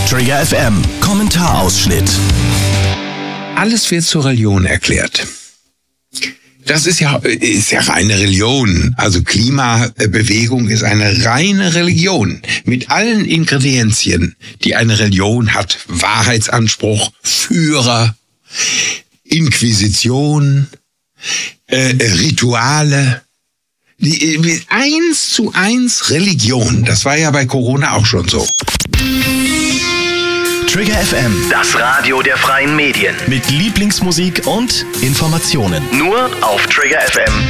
Trigger FM Kommentarausschnitt. Alles wird zur Religion erklärt. Das ist ja reine Religion. Also Klimabewegung ist eine reine Religion. Mit allen Ingredienzien, die eine Religion hat. Wahrheitsanspruch, Führer, Inquisition, Rituale. 1:1 Religion. Das war ja bei Corona auch schon so. Trigger FM, Das Radio der freien Medien. mit Lieblingsmusik und Informationen. Nur auf Trigger FM.